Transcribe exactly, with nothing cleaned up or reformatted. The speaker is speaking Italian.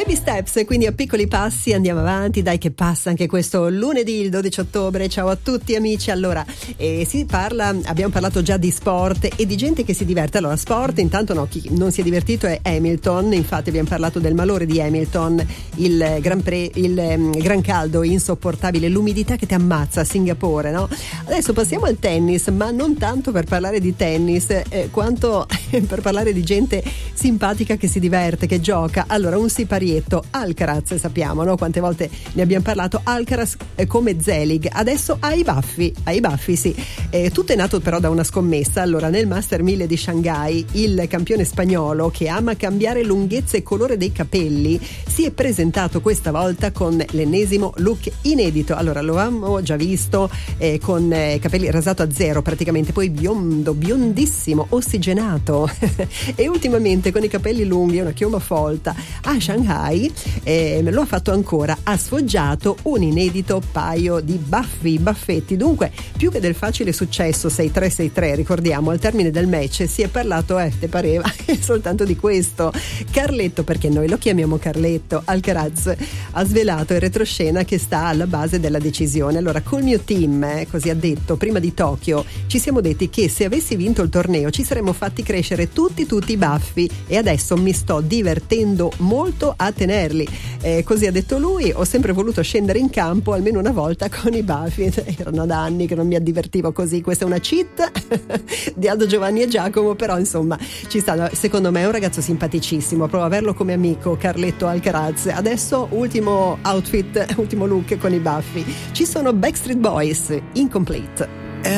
Baby steps, quindi a piccoli passi andiamo avanti, dai che passa anche questo lunedì, il dodici ottobre. Ciao a tutti amici. Allora, eh, si parla, abbiamo parlato già di sport e di gente che si diverte. Allora, sport, intanto no, chi non si è divertito è Hamilton, infatti abbiamo parlato del malore di Hamilton, il gran, pre, il, um, gran caldo insopportabile, l'umidità che ti ammazza a Singapore, no? Adesso passiamo al tennis, ma non tanto per parlare di tennis, eh, quanto per parlare di gente simpatica che si diverte, che gioca. Allora, un siparietto, Alcaraz, sappiamo, no? Quante volte ne abbiamo parlato. Alcaraz è come Zelig, adesso ha i baffi, ha i baffi, sì. Eh, tutto è nato però da una scommessa. Allora, nel Master mille di Shanghai, il campione spagnolo, che ama cambiare lunghezza e colore dei capelli, si è presentato questa volta con l'ennesimo look inedito. Allora, lo avevamo già visto eh, con eh, capelli rasato a zero praticamente, poi biondo, biondissimo, ossigenato e ultimamente con i capelli lunghi e una chioma folta a Shanghai eh, lo ha fatto ancora, ha sfoggiato un inedito paio di baffi, baffetti. Dunque, più che del facile successo sei tre sei tre, ricordiamo, al termine del match si è parlato, eh, te pareva, soltanto di questo. Carletto, perché noi lo chiamiamo Carletto, Alcaraz ha svelato il retroscena che sta alla base della decisione. Allora, col mio team, eh, così ha detto, prima di Tokyo ci siamo detti che se avessi vinto il torneo ci saremmo fatti crescere tutti tutti i baffi e adesso mi sto divertendo molto a tenerli, eh, così ha detto lui. Ho sempre voluto scendere in campo almeno una volta con i baffi, erano da anni che non mi divertivo così. Questa è una cheat di Aldo, Giovanni e Giacomo, però insomma ci sta. Secondo me è un ragazzo simpaticissimo, provo a averlo come amico, Carletto Alcaraz. Adesso ultimo outfit, ultimo look con i baffi. Ci sono Backstreet Boys, Incomplete.